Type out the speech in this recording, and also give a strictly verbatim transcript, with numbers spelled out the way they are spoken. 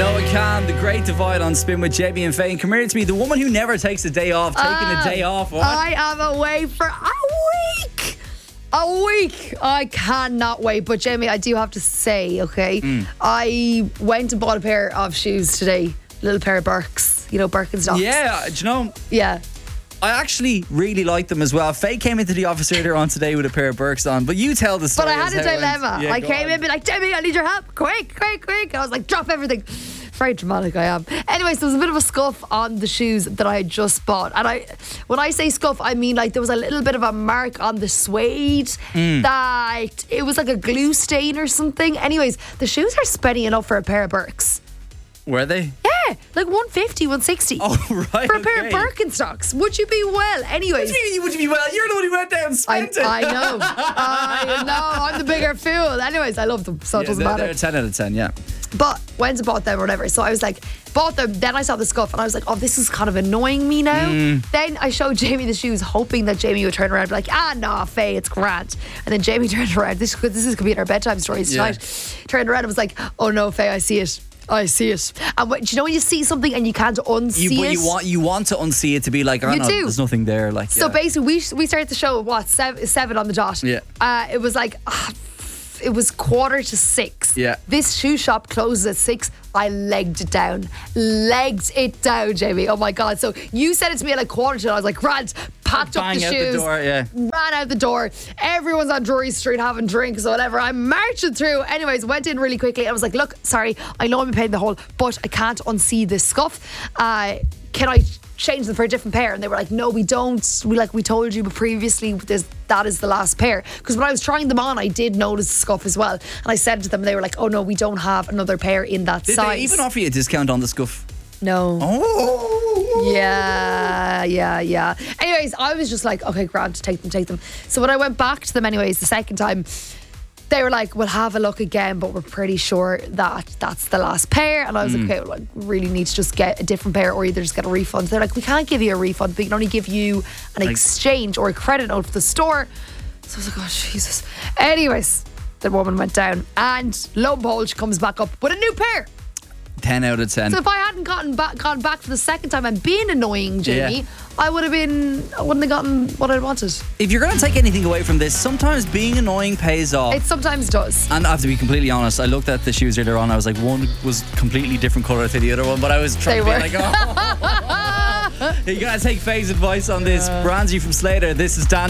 know it can. The Great Divide on Spin with Jamie and Faye. And come here to me, the woman who never takes a day off, taking uh, a day off. What? I am away for a week. A week. I cannot wait. But Jamie, I do have to say, okay, mm. I went and bought a pair of shoes today. Little pair of Birks. You know, Birkenstocks. Yeah, do you know? Yeah. I actually really like them as well. Faye came into the office earlier on today with a pair of Birks on, but you tell the story. But I had a dilemma. Yeah, I came on. in and be like, Jamie, I need your help. Quick, quick, quick. I was like, drop everything. Very dramatic I am. Anyway, so there was a bit of a scuff on the shoes that I had just bought. And I, when I say scuff, I mean like there was a little bit of a mark on the suede mm. that it was like a glue stain or something. Anyways, the shoes are spenny enough for a pair of Birks. Were they? Yeah, like one fifty, one sixty. Oh, right. For a pair okay. of Birkenstocks. Would you be well? Anyways. What do you mean, would you be well? You're the one who went down and spent I, it. I know. I know. I'm the bigger fool. Anyways, I love them, so yeah, it doesn't they're, matter. They're ten out of ten, yeah. But went and bought them or whatever. So I was like, bought them. Then I saw the scuff and I was like, oh, this is kind of annoying me now. Mm. Then I showed Jamie the shoes, hoping that Jamie would turn around and be like, ah, nah, Faye, it's grand. And then Jamie turned around. This, this is going to be in our bedtime stories tonight. Yeah. Turned around and was like, oh no, Faye, I see it. I see it. And what, do you know when you see something and you can't unsee you, but it? You want, you want to unsee it to be like, oh you no, do. There's nothing there. Like, so yeah. basically, we we started the show at what, seven, seven on the dot. Yeah. Uh, it was like, uh, it was quarter to six. Yeah. This shoe shop closes at six. I legged it down. Legged it down, Jamie. Oh my God. So you said it to me at like quarter to. I was like, Grant, packed up the out shoes. The door, yeah. Ran out the door. Everyone's on Drury Street having drinks or whatever. I'm marching through. Anyways, went in really quickly. I was like, look, sorry, I know I'm paying the whole, but I can't unsee this scuff. Uh, can I change them for a different pair? And they were like, no, we don't. We like we told you, but previously there's, that is the last pair. Because when I was trying them on, I did notice the scuff as well. And I said to them, they were like, oh no, we don't have another pair in that did size. Did they even offer you a discount on the scuff? No. Oh. Yeah, yeah, yeah. Anyways, I was just like, okay, Grant, take them, take them. So when I went back to them anyways, the second time, they were like, we'll have a look again, but we're pretty sure that that's the last pair. And I was mm. like, okay, well, I really need to just get a different pair or either just get a refund. They're like, we can't give you a refund, but we can only give you an like, exchange or a credit note for the store. So I was like, oh, Jesus. Anyways, the woman went down and lo and behold, she comes back up with a new pair. ten out of ten. So if I hadn't gotten back, gone back for the second time and been annoying, Jamie, yeah. I would have been, I wouldn't have gotten what I wanted. If you're going to take anything away from this, sometimes being annoying pays off. It sometimes does. And I have to be completely honest, I looked at the shoes earlier on, I was like, one was completely different colour to the other one, but I was trying they to be were. like, oh. You got to take Faye's advice on this. Yeah. Brandsy from Slater, this is Dan.